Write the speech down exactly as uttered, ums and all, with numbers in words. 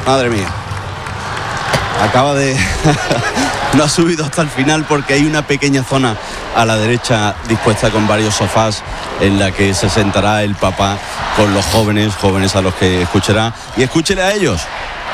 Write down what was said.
Madre mía. Acaba de... no ha subido hasta el final porque hay una pequeña zona a la derecha dispuesta con varios sofás en la que se sentará el papá con los jóvenes, jóvenes a los que escuchará. Y escúchele a ellos.